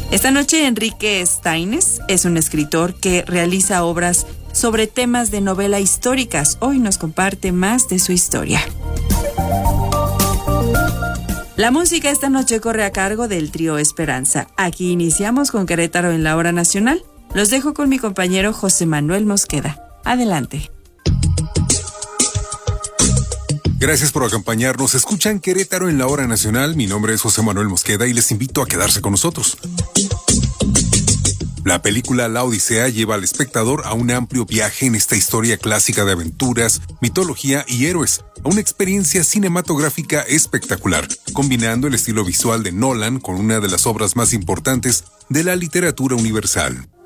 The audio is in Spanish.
Esta noche Enrique Staines es un escritor que realiza obras sobre temas de novela históricas. Hoy nos comparte más de su historia. La música esta noche corre a cargo del trío Esperanza. Aquí iniciamos con Querétaro en la hora nacional. Los dejo con mi compañero José Manuel Mosqueda. Adelante. Gracias por acompañarnos. Escuchan Querétaro en la hora nacional. Mi nombre es José Manuel Mosqueda y les invito a quedarse con nosotros. La película La Odisea lleva al espectador a un amplio viaje en esta historia clásica de aventuras, mitología y héroes, a una experiencia cinematográfica espectacular, combinando el estilo visual de Nolan con una de las obras más importantes de la literatura universal.